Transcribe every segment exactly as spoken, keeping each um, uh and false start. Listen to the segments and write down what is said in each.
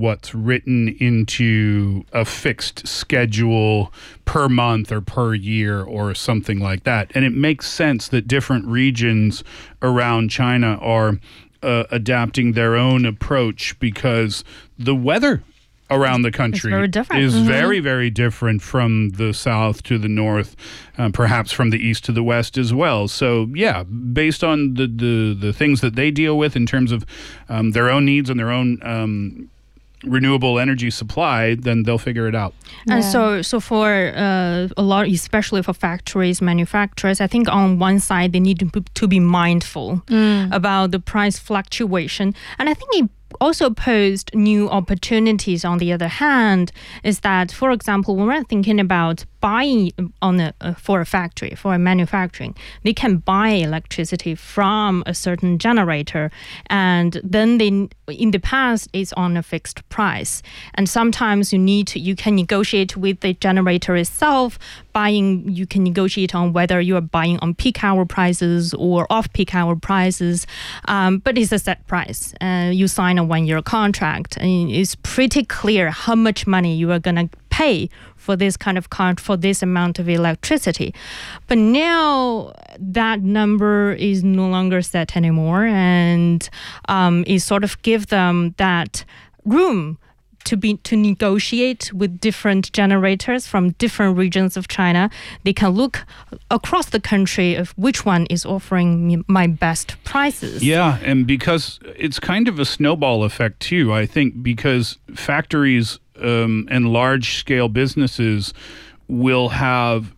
what's written into a fixed schedule per month or per year or something like that. And it makes sense that different regions around China are uh, adapting their own approach because the weather around the country very different. is Mm-hmm. very, very different from the south to the north, um, perhaps from the east to the west as well. So, yeah, based on the, the, the things that they deal with in terms of um, their own needs and their own um, renewable energy supply, then they'll figure it out. And Yeah. so, so for uh, a lot, especially for factories, manufacturers, I think on one side they need to, p- to be mindful about the price fluctuation, and I think it also posed new opportunities. On the other hand, is that, for example, when we're thinking about buying on a uh, for a factory, for a manufacturing, they can buy electricity from a certain generator, and then they, in the past, it's on a fixed price, and sometimes you need to, you can negotiate with the generator itself. Buying, you can negotiate on whether you are buying on peak hour prices or off peak hour prices, um, but it's a set price. Uh, you sign a one year contract, and it's pretty clear how much money you are gonna pay for this kind of con- for this amount of electricity. But now that number is no longer set anymore, and um, it sort of give them that room to be to negotiate with different generators from different regions of China. They can look across the country of which one is offering me my best prices. Yeah, and because it's kind of a snowball effect too, I think, because factories um, and large-scale businesses will have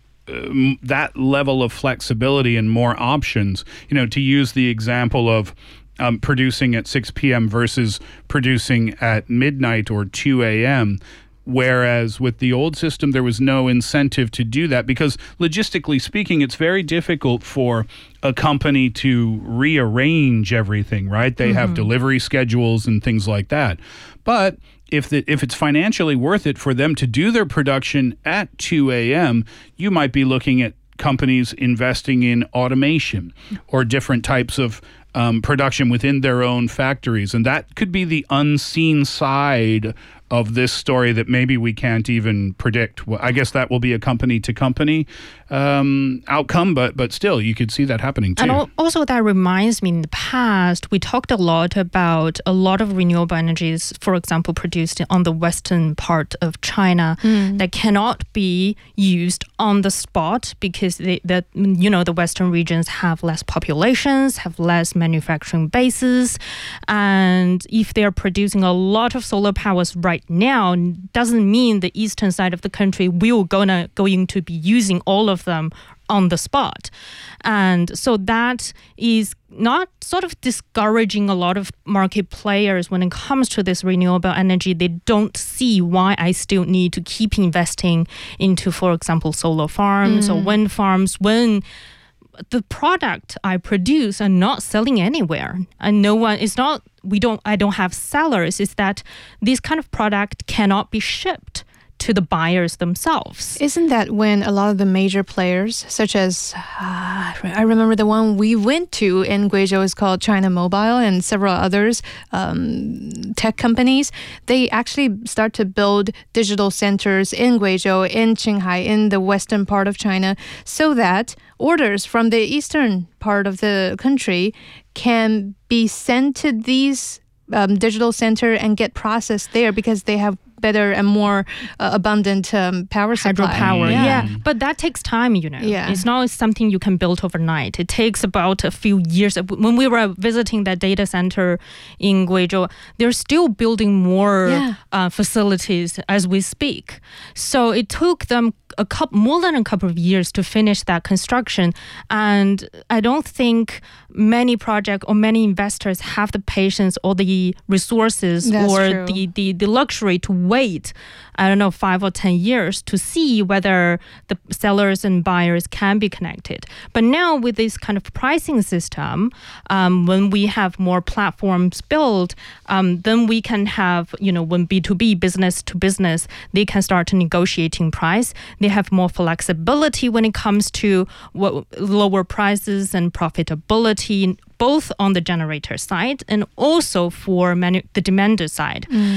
um, that level of flexibility and more options. You know, to use the example of Um, producing at six p.m. versus producing at midnight or two a.m., whereas with the old system, there was no incentive to do that because logistically speaking, it's very difficult for a company to rearrange everything, right? They have delivery schedules and things like that. But if the, if it's financially worth it for them to do their production at two a.m., you might be looking at companies investing in automation or different types of Um, production within their own factories. And that could be the unseen side of this story that maybe we can't even predict. Well, I guess that will be a company-to-company um, outcome, but but still, you could see that happening too. And al- also that reminds me, in the past, we talked a lot about a lot of renewable energies, for example, produced on the western part of China that cannot be used on the spot because they, that you know the western regions have less populations, have less manufacturing bases, and if they are producing a lot of solar powers right now, doesn't mean the eastern side of the country will gonna going to be using all of them on the spot. And so that is not sort of discouraging a lot of market players when it comes to this renewable energy. They don't see why I still need to keep investing into, for example, solar farms or wind farms when the product I produce are not selling anywhere, and no one is not. We don't. I don't have sellers. Is that this kind of product cannot be shipped to the buyers themselves? Isn't that when a lot of the major players, such as uh, I remember the one we went to in Guizhou is called China Mobile, and several others um, tech companies, they actually start to build digital centers in Guizhou, in Qinghai, in the western part of China, so that orders from the eastern part of the country can be sent to these um, digital center and get processed there because they have better and more uh, abundant um, power supply. Hydropower, Yeah. yeah. But that takes time, you know. Yeah. It's not something you can build overnight. It takes about a few years. When we were visiting that data center in Guizhou, they're still building more Yeah. uh, facilities as we speak. So it took them a couple, more than a couple of years to finish that construction. And I don't think many project or many investors have the patience or the resources That's or true. the, the, the luxury to wait, I don't know, five or ten years to see whether the sellers and buyers can be connected. But now with this kind of pricing system, um, when we have more platforms built, um, then we can have, you know, when B two B, business to business, they can start negotiating price. They have more flexibility when it comes to what, lower prices and profitability, both on the generator side and also for manu- the demander side.